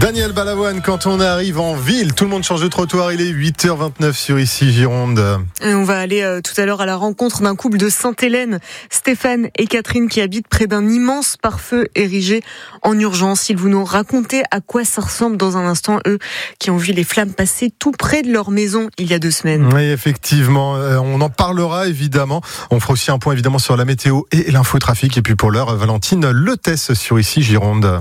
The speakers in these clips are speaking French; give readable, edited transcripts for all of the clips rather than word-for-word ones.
Daniel Balavoine, quand on arrive en ville, tout le monde change de trottoir, il est 8h29 sur Ici Gironde. Et on va aller tout à l'heure à la rencontre d'un couple de Sainte-Hélène, Stéphane et Catherine, qui habitent près d'un immense pare-feu érigé en urgence. Ils vont nous raconter à quoi ça ressemble dans un instant, eux qui ont vu les flammes passer tout près de leur maison il y a 2 semaines. Oui, effectivement, on en parlera évidemment. On fera aussi un point évidemment sur la météo et l'infotrafic. Et puis pour l'heure, Valentine Letesse sur Ici Gironde.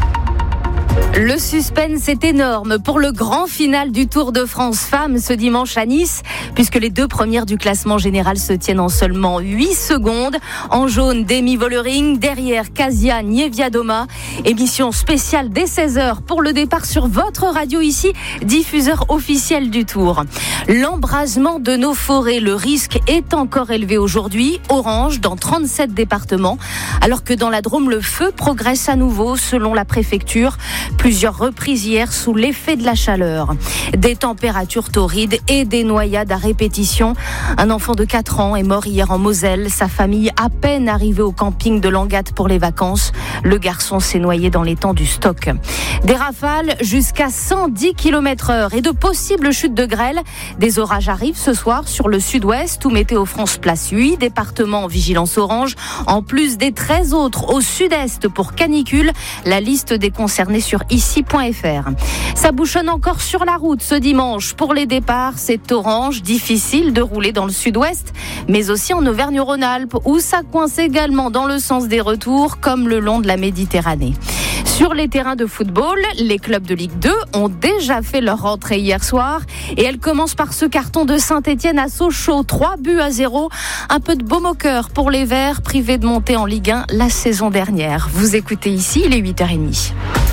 Le suspense est énorme pour le grand final du Tour de France Femmes ce dimanche à Nice, puisque les 2 premières du classement général se tiennent en seulement 8 secondes. En jaune, Demi Vollering, derrière Kasia Niewiadoma. Émission spéciale dès 16h pour le départ sur votre radio ici, diffuseur officiel du Tour. L'embrasement de nos forêts, le risque est encore élevé aujourd'hui, orange dans 37 départements, alors que dans la Drôme, le feu progresse à nouveau selon la préfecture. Plusieurs reprises hier sous l'effet de la chaleur. Des températures torrides et des noyades à répétition. Un enfant de 4 ans est mort hier en Moselle. Sa famille à peine arrivée au camping de Langatte pour les vacances. Le garçon s'est noyé dans l'étang du Stock. Des rafales jusqu'à 110 km/h et de possibles chutes de grêle. Des orages arrivent ce soir sur le sud-ouest où Météo France place 8 départements en vigilance orange, en plus des 13 autres au sud-est pour canicule. La liste des concernés sur ici.fr. Ça bouchonne encore sur la route ce dimanche. Pour les départs, c'est orange, difficile de rouler dans le sud-ouest, mais aussi en Auvergne-Rhône-Alpes, où ça coince également dans le sens des retours, comme le long de la Méditerranée. Sur les terrains de football, les clubs de Ligue 2 ont déjà fait leur rentrée hier soir et elle commence par ce carton de Saint-Etienne à Sochaux, 3-0. Un peu de baume au cœur pour les Verts, privés de monter en Ligue 1 la saison dernière. Vous écoutez ici, il est 8h30.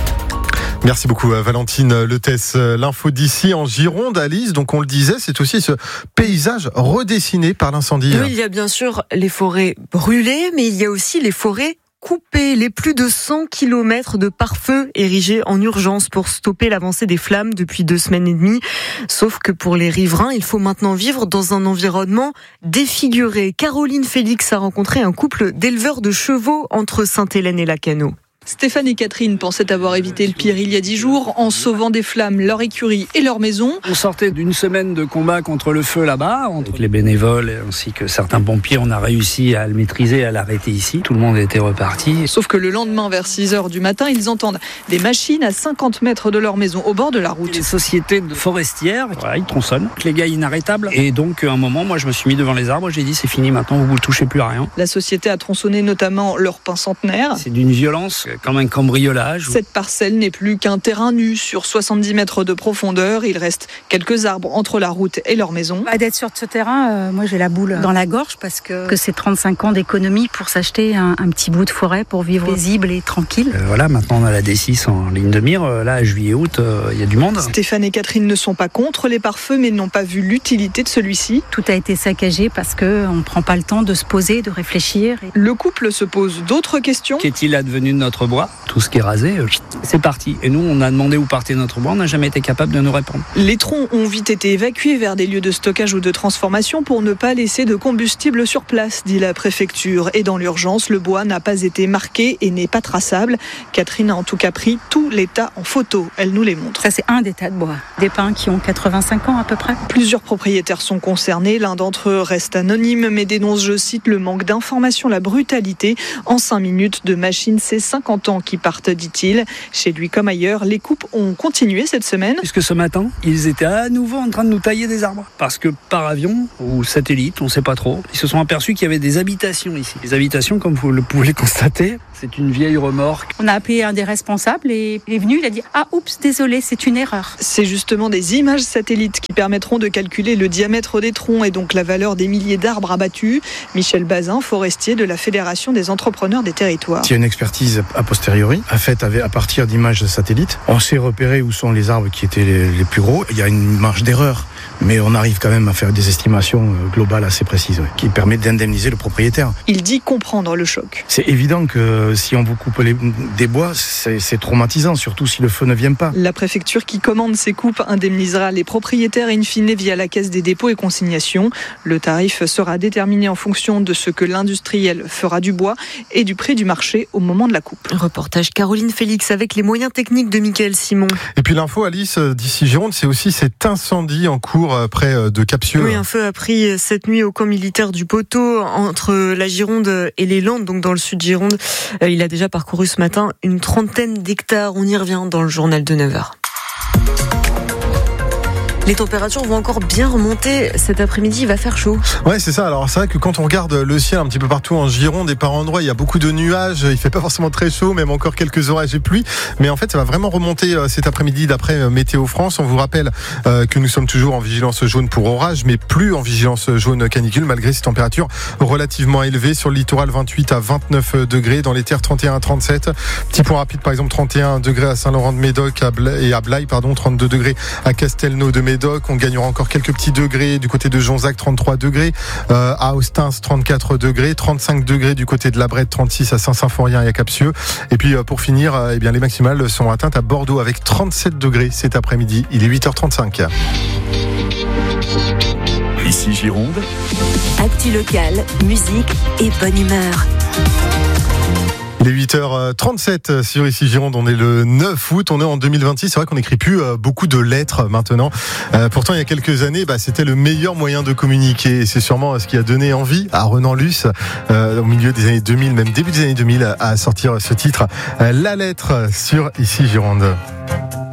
Merci beaucoup Valentine Letesse. L'info d'ici en Gironde, Alice, donc on le disait, c'est aussi ce paysage redessiné par l'incendie. Oui, il y a bien sûr les forêts brûlées, mais il y a aussi les forêts coupées, les plus de 100 km de pare-feu érigés en urgence pour stopper l'avancée des flammes depuis 2 semaines et demie. Sauf que pour les riverains, il faut maintenant vivre dans un environnement défiguré. Caroline Félix a rencontré un couple d'éleveurs de chevaux entre Sainte-Hélène et Lacanau. Stéphane et Catherine pensaient avoir évité le pire il y a 10 jours en sauvant des flammes leur écurie et leur maison. On sortait d'une semaine de combat contre le feu là-bas. Avec les bénévoles ainsi que certains pompiers, on a réussi à le maîtriser, à l'arrêter ici. Tout le monde était reparti. Sauf que le lendemain, vers 6h du matin, ils entendent des machines à 50 mètres de leur maison, au bord de la route. Les sociétés forestières, voilà, ils tronçonnent. Les gars inarrêtables. Et donc, à un moment, moi, je me suis mis devant les arbres. J'ai dit, c'est fini maintenant, vous ne touchez plus à rien. La société a tronçonné notamment leur pin centenaire. C'est d'une violence comme un cambriolage. Cette parcelle n'est plus qu'un terrain nu sur 70 mètres de profondeur. Il reste quelques arbres entre la route et leur maison. D'être sur ce terrain, moi j'ai la boule dans la gorge parce que c'est 35 ans d'économie pour s'acheter un petit bout de forêt pour vivre paisible et tranquille. Voilà, maintenant on a la D6 en ligne de mire. Là, juillet-août, il y a du monde. Stéphane et Catherine ne sont pas contre les pare-feux, mais n'ont pas vu l'utilité de celui-ci. Tout a été saccagé parce qu'on ne prend pas le temps de se poser, de réfléchir. Le couple se pose d'autres questions. Qu'est-il advenu de notre bois ? Tout ce qui est rasé, c'est parti. Et nous, on a demandé où partait notre bois, on n'a jamais été capable de nous répondre. Les troncs ont vite été évacués vers des lieux de stockage ou de transformation pour ne pas laisser de combustible sur place, dit la préfecture. Et dans l'urgence, le bois n'a pas été marqué et n'est pas traçable. Catherine a en tout cas pris tout les tas en photo. Elle nous les montre. Ça, c'est un des tas de bois. Des pins qui ont 85 ans à peu près. Plusieurs propriétaires sont concernés. L'un d'entre eux reste anonyme, mais dénonce, je cite, le manque d'information, la brutalité. En 5 minutes de machine, c'est 50 ans qui partent, dit-il. Chez lui comme ailleurs, les coupes ont continué cette semaine. Puisque ce matin, ils étaient à nouveau en train de nous tailler des arbres. Parce que par avion ou satellite, on ne sait pas trop, ils se sont aperçus qu'il y avait des habitations ici. Les habitations, comme vous le pouvez le constater, c'est une vieille remorque. On a appelé un des responsables et il est venu, il a dit « Ah, oups, désolé, c'est une erreur ». C'est justement des images satellites qui permettront de calculer le diamètre des troncs et donc la valeur des milliers d'arbres abattus. Michel Bazin, forestier de la Fédération des entrepreneurs des territoires. Il y a une expertise a posteriori, faite à partir d'images satellites. On sait repérer où sont les arbres qui étaient les plus gros. Il y a une marge d'erreur, mais on arrive quand même à faire des estimations globales assez précises, qui permettent d'indemniser le propriétaire. Il dit comprendre le choc. C'est évident que si on vous coupe des bois, c'est traumatisant, surtout si le feu ne vient pas. La préfecture qui commande ces coupes indemnisera les propriétaires in fine via la caisse des dépôts et consignations. Le tarif sera déterminé en fonction de ce que l'industriel fera du bois et du prix du marché au moment de la coupe. Reportage Caroline Félix avec les moyens techniques de Mickaël Simon. Et puis l'info, Alice, d'ici Gironde, c'est aussi cet incendie en cours près de Capsieux. Oui, un feu a pris cette nuit au camp militaire du Poteau, entre la Gironde et les Landes, donc dans le sud Gironde. Il a déjà parcouru ce matin une 30aine d'hectares. On y revient dans le journal de 9h. Les températures vont encore bien remonter cet après-midi, il va faire chaud. Ouais, c'est ça. Alors c'est vrai que quand on regarde le ciel un petit peu partout en Gironde et par endroits, il y a beaucoup de nuages, il fait pas forcément très chaud, même encore quelques orages et pluies, mais en fait ça va vraiment remonter cet après-midi d'après Météo France. On vous rappelle que nous sommes toujours en vigilance jaune pour orage, mais plus en vigilance jaune canicule malgré ces températures relativement élevées. Sur le littoral, 28 à 29 degrés, dans les terres 31 à 37. Petit point rapide, par exemple 31 degrés à Saint-Laurent-de-Médoc et à Blaye, 32 degrés à Castelnau-de-Médoc. On gagnera encore quelques petits degrés du côté de Jonzac, 33 degrés, à Ostens 34 degrés, 35 degrés du côté de la Brette, 36 à Saint-Symphorien et à Capsieux. Et puis pour finir, eh bien les maximales sont atteintes à Bordeaux avec 37 degrés cet après-midi. Il est 8h35. Ici Gironde. Actu locale, musique et bonne humeur. Il est 8h37 sur Ici Gironde, on est le 9 août, on est en 2026, c'est vrai qu'on n'écrit plus beaucoup de lettres maintenant. Pourtant il y a quelques années, c'était le meilleur moyen de communiquer et c'est sûrement ce qui a donné envie à Renan Luce au milieu des années 2000, même début des années 2000, à sortir ce titre, La Lettre sur Ici Gironde.